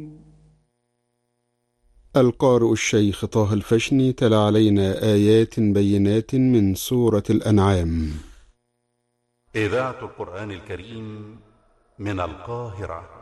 القارئ الشيخ طه الفشني تلا علينا آيات بينات من سورة الأنعام. إذاعة القرآن الكريم من القاهرة.